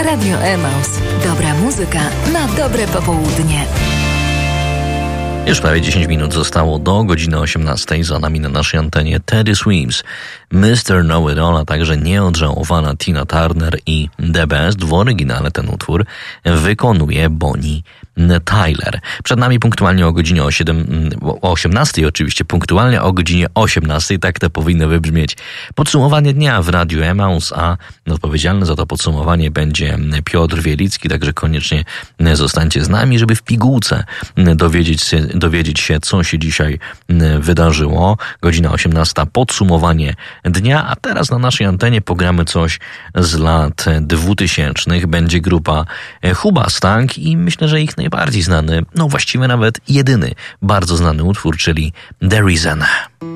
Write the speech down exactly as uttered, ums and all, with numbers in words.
Radio Emaus. Dobra muzyka na dobre popołudnie. Już prawie dziesięć minut zostało do godziny osiemnastej. Za nami na naszej antenie Teddy Swims, mister Know-It-All, a także nieodżałowana Tina Turner i The Best. W oryginale ten utwór wykonuje Bonnie Tyler. Przed nami punktualnie o godzinie osiemnastej, oczywiście punktualnie o godzinie osiemnastej, tak to powinno wybrzmieć podsumowanie dnia w Radiu Emaus, a odpowiedzialny za to podsumowanie będzie Piotr Wielicki, także koniecznie zostańcie z nami, żeby w pigułce dowiedzieć się, dowiedzieć się, co się dzisiaj wydarzyło. Godzina osiemnasta, podsumowanie dnia, a teraz na naszej antenie pogramy coś z lat dwutysięcznych. Będzie grupa Hoobastank i myślę, że ich najbardziej znany, no właściwie nawet jedyny bardzo znany utwór, czyli The Reason.